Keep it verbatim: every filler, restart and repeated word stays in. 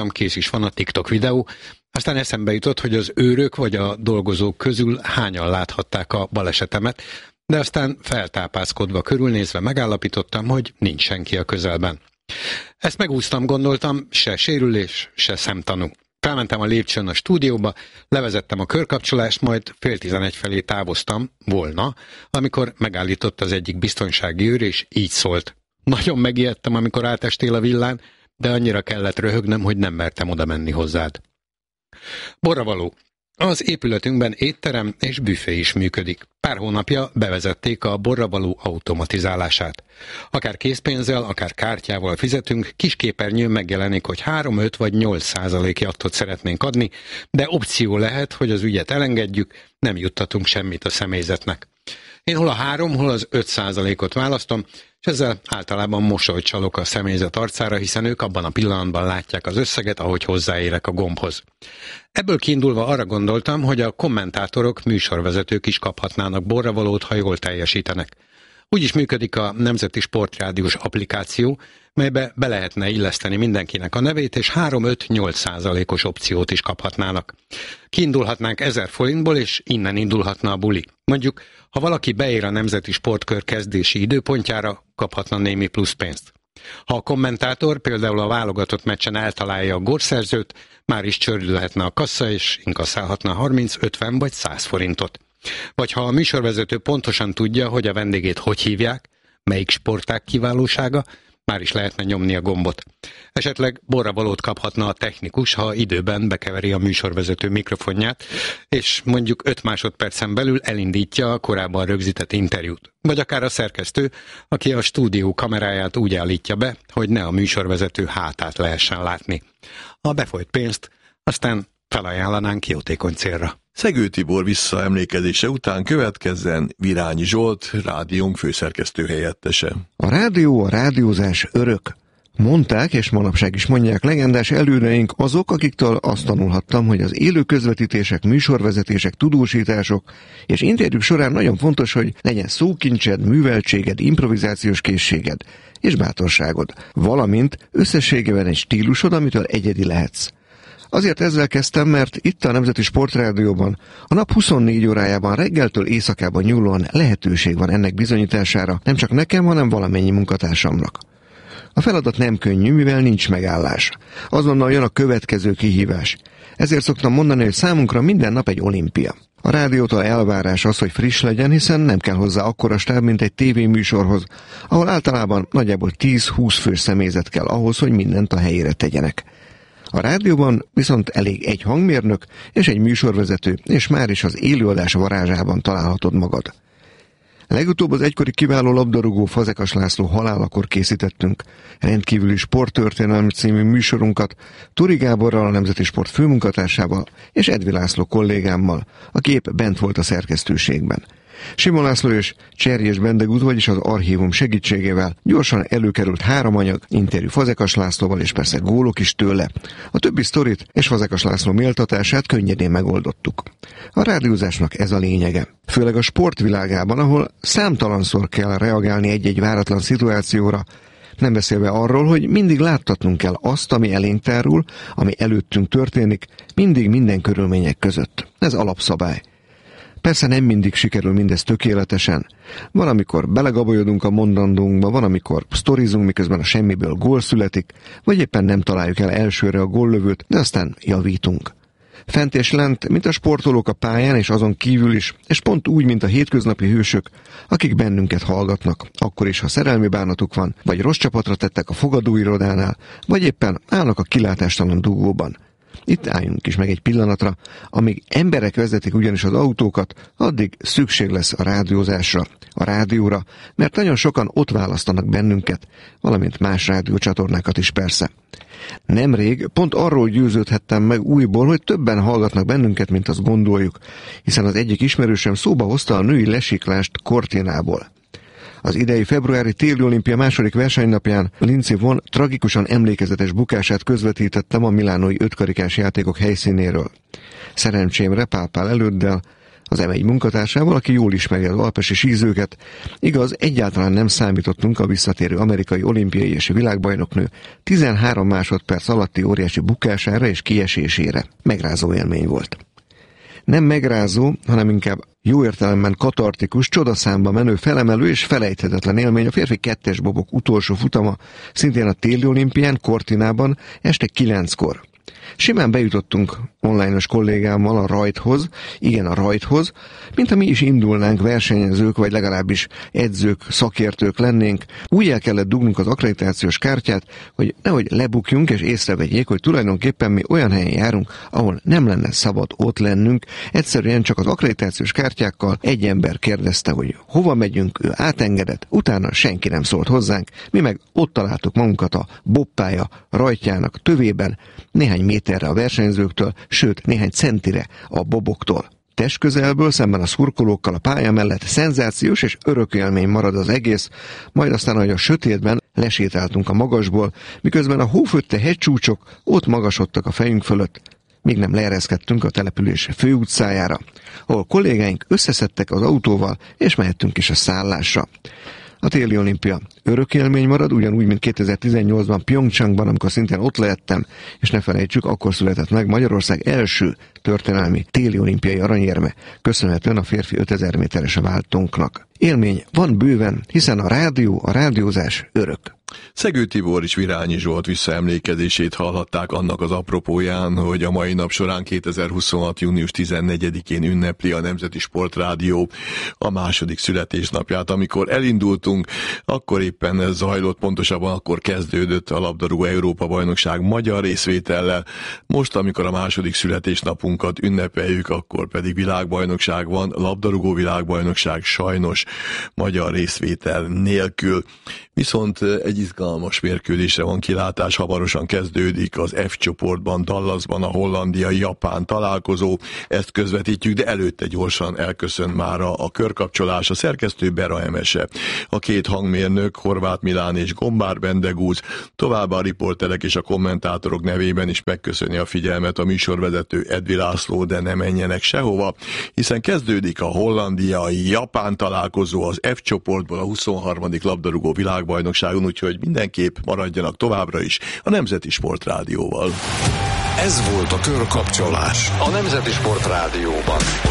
kész is van a TikTok videó, aztán eszembe jutott, hogy az őrök vagy a dolgozók közül hányan láthatták a balesetemet, de aztán feltápászkodva körülnézve megállapítottam, hogy nincs senki a közelben. Ezt megúsztam, gondoltam, se sérülés, se szemtanú. Felmentem a lépcsőn a stúdióba, levezettem a körkapcsolást, majd fél tizenegy felé távoztam volna, amikor megállított az egyik biztonsági őr, és így szólt. Nagyon megijedtem, amikor átestél a villán, de annyira kellett röhögnöm, hogy nem mertem oda menni hozzád. Borravaló. Az épületünkben étterem és büfé is működik. Pár hónapja bevezették a borravaló automatizálását. Akár készpénzzel, akár kártyával fizetünk, kis képernyőn megjelenik, hogy három, öt vagy nyolc százalék jattot szeretnénk adni, de opció lehet, hogy az ügyet elengedjük, nem juttatunk semmit a személyzetnek. Én hol a három, hol az öt százalékot választom, és ezzel általában mosolyt csalok a személyzet arcára, hiszen ők abban a pillanatban látják az összeget, ahogy hozzáérek a gombhoz. Ebből kiindulva arra gondoltam, hogy a kommentátorok, műsorvezetők is kaphatnának borravalót, ha jól teljesítenek. Úgy is működik a Nemzeti Sportrádiós applikáció, melybe be lehetne illeszteni mindenkinek a nevét, és három-öt-nyolc százalékos opciót is kaphatnának. Kiindulhatnánk ezer forintból, és innen indulhatna a buli. Mondjuk, ha valaki beér a Nemzeti Sportkör kezdési időpontjára, kaphatna némi plusz pénzt. Ha a kommentátor például a válogatott meccsen eltalálja a gólszerzőt, már is csördülhetne a kassa, és inkasszálhatna harminc, ötven vagy száz forintot. Vagy ha a műsorvezető pontosan tudja, hogy a vendégét hogy hívják, melyik sportág kiválósága, már is lehetne nyomni a gombot. Esetleg borravalót kaphatna a technikus, ha időben bekeveri a műsorvezető mikrofonját, és mondjuk öt másodpercen belül elindítja a korábban rögzített interjút. Vagy akár a szerkesztő, aki a stúdió kameráját úgy állítja be, hogy ne a műsorvezető hátát lehessen látni. A befolyt pénzt aztán felajánlanánk jótékony célra. Szegő Tibor visszaemlékezése után következzen Virányi Zsolt, rádiónk főszerkesztő helyettese. A rádió, a rádiózás örök. Mondták, és manapság is mondják legendás elődeink azok, akiktől azt tanulhattam, hogy az élő közvetítések, műsorvezetések, tudósítások és interjúk során nagyon fontos, hogy legyen szókincsed, műveltséged, improvizációs készséged és bátorságod, valamint összességében egy stílusod, amitől egyedi lehetsz. Azért ezzel kezdtem, mert itt a Nemzeti Sportrádióban a nap huszonnégy órájában reggeltől éjszakában nyúlóan lehetőség van ennek bizonyítására, nem csak nekem, hanem valamennyi munkatársamnak. A feladat nem könnyű, mivel nincs megállás. Azonnal jön a következő kihívás. Ezért szoktam mondani, hogy számunkra minden nap egy olimpia. A rádiótól elvárás az, hogy friss legyen, hiszen nem kell hozzá akkora stáb, mint egy tévéműsorhoz, ahol általában nagyjából tíz-húsz fős személyzet kell ahhoz, hogy mindent a helyére tegyenek. A rádióban viszont elég egy hangmérnök és egy műsorvezető, és már is az élőadás varázsában találhatod magad. Legutóbb az egykori kiváló labdarúgó Fazekas László halálakor készítettünk rendkívüli sporttörténelmi című műsorunkat Turi Gáborral, a Nemzeti Sport főmunkatársával és Edvi László kollégámmal, aki épp bent volt a szerkesztőségben. Simon László és Cserjes Bendegúz, vagyis az archívum segítségével gyorsan előkerült három anyag, interjú Fazekas Lászlóval és persze gólok is tőle. A többi sztorit és Fazekas László méltatását könnyedén megoldottuk. A rádiózásnak ez a lényege. Főleg a sportvilágában, ahol számtalanszor kell reagálni egy-egy váratlan szituációra, nem beszélve arról, hogy mindig láttatnunk kell azt, ami elénk tárul, ami előttünk történik, mindig minden körülmények között. Ez alapszabály. Persze nem mindig sikerül mindez tökéletesen. Van, amikor belegabolyodunk a mondandónkba, van, amikor sztorizunk, miközben a semmiből gól születik, vagy éppen nem találjuk el elsőre a góllövőt, de aztán javítunk. Fent és lent, mint a sportolók a pályán és azon kívül is, és pont úgy, mint a hétköznapi hősök, akik bennünket hallgatnak, akkor is, ha szerelmi bánatuk van, vagy rossz csapatra tettek a fogadóirodánál, vagy éppen állnak a kilátástalan dugóban. Itt álljunk is meg egy pillanatra, amíg emberek vezetik ugyanis az autókat, addig szükség lesz a rádiózásra, a rádióra, mert nagyon sokan ott választanak bennünket, valamint más rádiócsatornákat is persze. Nemrég pont arról győződhettem meg újból, hogy többen hallgatnak bennünket, mint azt gondoljuk, hiszen az egyik ismerősöm szóba hozta a női lesiklást Cortinából. Az idei februári téli olimpia második versenynapján Lindsey Vonn tragikusan emlékezetes bukását közvetítettem a milánói ötkarikás játékok helyszínéről. Szerencsémre pál-pál előddel az em egy munkatársával, aki jól ismeri az alpesi sízőket. Igaz, egyáltalán nem számítottunk a visszatérő amerikai olimpiai és világbajnoknő tizenhárom másodperc alatti óriási bukására és kiesésére. Megrázó élmény volt. Nem megrázó, hanem inkább jó értelemben katartikus, csodaszámba menő, felemelő és felejthetetlen élmény a férfi kettes bobok utolsó futama, szintén a téli olimpián, Cortinában, este kilenckor. Simán bejutottunk online-os kollégámmal a rajthoz, igen a rajthoz, mint ha mi is indulnánk versenyzők, vagy legalábbis edzők, szakértők lennénk. Úgy el kellett dugnunk az akkreditációs kártyát, hogy nehogy lebukjunk és észrevegyék, hogy tulajdonképpen mi olyan helyen járunk, ahol nem lenne szabad ott lennünk. Egyszerűen csak az akkreditációs kártyákkal egy ember kérdezte, hogy hova megyünk, ő átengedett, utána senki nem szólt hozzánk, mi meg ott találtuk magunkat a bobpálya rajtjának tövében, néhány méterre a versenyzőktől, sőt néhány centire a boboktól. Testközelből szemben a szurkolókkal a pálya mellett szenzációs és örök élmény marad az egész, majd aztán, ahogy a sötétben lesétáltunk a magasból, miközben a hófötte hegycsúcsok ott magasodtak a fejünk fölött, még nem leereszkedtünk a település főutcájára, ahol kollégáink összeszedtek az autóval, és mehettünk is a szállásra. A téli olimpia örök élmény marad, ugyanúgy, mint kétezer-tizennyolcban Pyeongchangban, amikor szintén ott lehettem, és ne felejtsük, akkor született meg Magyarország első történelmi téli olimpiai aranyérme, köszönhetően a férfi ötezer méteres váltónknak. Élmény van bőven, hiszen a rádió, a rádiózás örök. Szegő Tibor és Virányi Zsolt visszaemlékezését hallhatták annak az apropóján, hogy a mai nap során kétezer-huszonhat. június tizennegyedikén ünnepli a Nemzeti Sportrádió a második születésnapját. Amikor elindultunk, akkor éppen zajlott, pontosabban akkor kezdődött a labdarúgó Európa-bajnokság magyar részvétellel. Most, amikor a második születésnapunkat ünnepeljük, akkor pedig világbajnokság van, labdarúgó világbajnokság sajnos magyar részvétel nélkül. Viszont egy izgalmas mérkőzésre van kilátás, hamarosan kezdődik az F csoportban, Dallasban a hollandia-japán találkozó, ezt közvetítjük, de előtte gyorsan elköszön már a körkapcsolás, a szerkesztő Bera Emese, a két hangmérnök, Horváth Milán és Gombár Bendegúz, továbbá a riporterek és a kommentátorok nevében is megköszöni a figyelmet a műsorvezető Edvi László, de ne menjenek sehova, hiszen kezdődik a hollandia-japán találkozó az F csoportból a huszonharmadik labdarúgó világbajnokságon, úgyhogy mindenképp maradjanak továbbra is a Nemzeti Sportrádióval. Ez volt a Körkapcsolás a Nemzeti Sportrádióban.